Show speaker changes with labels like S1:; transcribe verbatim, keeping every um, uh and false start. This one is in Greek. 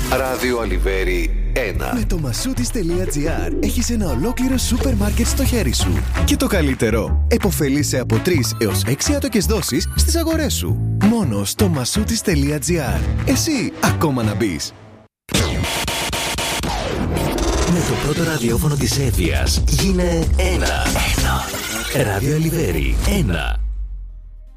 S1: Ράδιο Αλιβέρι ένα.
S2: Με το μασούτης.gr έχεις ένα ολόκληρο σούπερ μάρκετ στο χέρι σου. Και το καλύτερο, επωφελείσαι από τρεις έως έξι άτοκες δόσεις στις αγορές σου. Μόνο στο μασούτης.gr. Εσύ ακόμα να μπεις.
S3: Με το πρώτο ραδιόφωνο της Εύβοιας γίνε ένα. Ένα. Ράδιο Αλιβέρι ένα.